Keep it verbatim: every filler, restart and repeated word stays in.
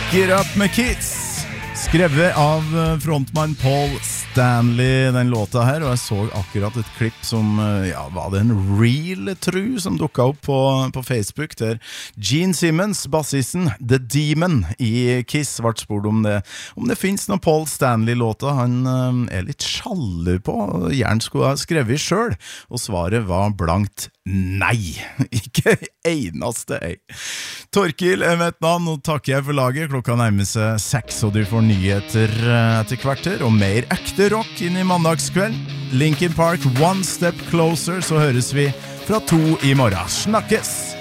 It Up med Kiss, skrevet av frontmann Paul Stanley, den låta her. Og jeg så akkurat et klipp som, ja, var det en reel, tru, som dukket opp på, på Facebook, der Gene Simmons, bassisten The Demon i Kiss, ble spurt om det, om det finnes noen Paul Stanley-låter han uh, er litt sjalu på, og gjerne skulle ha skrevet selv, og svaret var blankt nei, ikke eneste ei. Torkil er mitt navn, og takker jeg for laget. Klokka nærmer seg seks, og du får nyheter etter kvarter, og mer ekte rock inn i mandagskveld. Linkin Park, One Step Closer, så høres vi fra to i morgen. Snakkes!